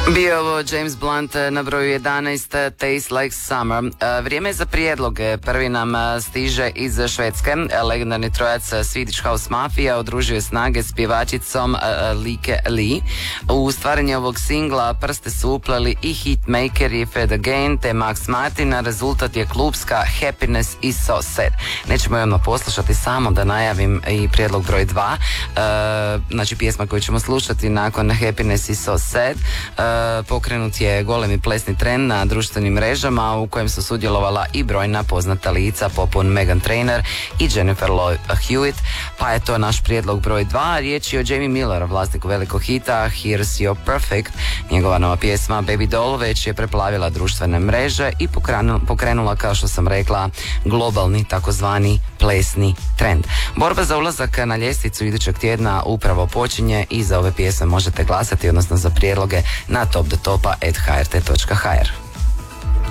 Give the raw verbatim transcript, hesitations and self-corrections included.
Bio ovo James Blunt na broju jedanaest, Taste Like Summer. Vrijeme je za prijedloge. Prvi nam stiže iz Švedske. Legendarni trojac Swedish House Mafia odružio je snage s pjevačicom Like Lee. U stvaranju ovog singla prste su upleli i hitmaker i Fred Again te Max Martin, a rezultat je klubska Happiness is so sad. Nećemo jedno poslušati, samo da najavim i prijedlog broj dva. Znači pjesma koju ćemo slušati nakon Happiness is so sad. Pokrenut je golemi plesni trend na društvenim mrežama u kojem su sudjelovala i brojna poznata lica poput Meghan Trainor i Jennifer Love Hewitt, pa je to naš prijedlog broj dva. Riječ je o Jamie Miller, vlasniku velikog hita Here's Your Perfect. Njegova nova pjesma Baby Doll već je preplavila društvene mreže i pokrenula, kao što sam rekla, globalni takozvani plesni trend. Borba za ulazak na ljestvicu idućeg tjedna upravo počinje i za ove pjesme možete glasati, odnosno za prijedloge na top do topa at h r t dot h r.